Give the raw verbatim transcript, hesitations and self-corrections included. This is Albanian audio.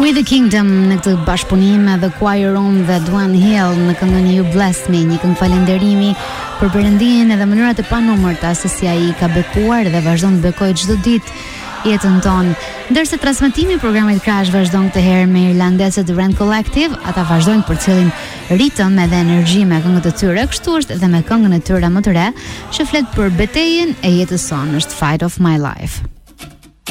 With the Kingdom në këtë bashkëpunim The Choir Room dhe Duan Hill në këngën You Bless Me, një këngë falënderimi për Perëndin edhe mënyrat e panumërta se si ai ka bekuar dhe vazhdon të bekojë çdo ditë jetën tonë. Ndërsa transmetimi i programit Crash vazhdon këtë herë me irlandezët Rand Collective, ata vazhdojnë për cilin ritëm edhe energji me këngët e tyre, kështu është edhe me këngën e tyre më të re, që flet për betejën e jetës sonë, është Fight of My Life.